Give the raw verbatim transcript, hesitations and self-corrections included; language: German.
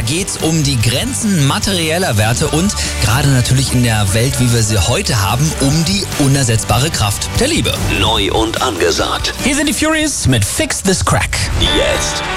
geht's um die Grenzen materieller Werte und gerade natürlich in der Welt, wie wir sie heute haben, um die unersetzbare Kraft der Liebe. Neu und angesagt. Hier sind die Furies mit Fix This Crack. Jetzt.